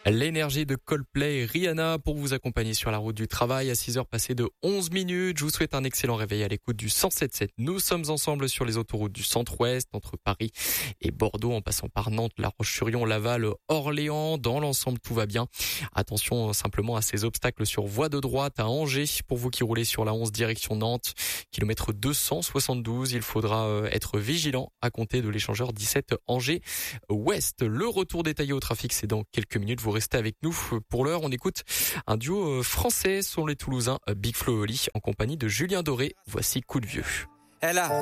L'énergie de Coldplay et Rihanna pour vous accompagner sur la route du travail à 6h passées de 11 minutes. Je vous souhaite un excellent réveil à l'écoute du 107.7. Nous sommes ensemble sur les autoroutes du centre-ouest, entre Paris et Bordeaux, en passant par Nantes, La Roche-sur-Yon, Laval, Orléans. Dans l'ensemble, tout va bien. Attention simplement à ces obstacles sur voie de droite à Angers. Pour vous qui roulez sur la 11 direction Nantes, kilomètre 272, il faudra être vigilant à compter de l'échangeur 17 Angers Ouest. Le retour détaillé au trafic, c'est dans quelques minutes. Vous restez avec nous. Pour l'heure, on écoute un duo français sur les Toulousains, Big Flo et Oli, en compagnie de Julien Doré. Voici Coup de vieux.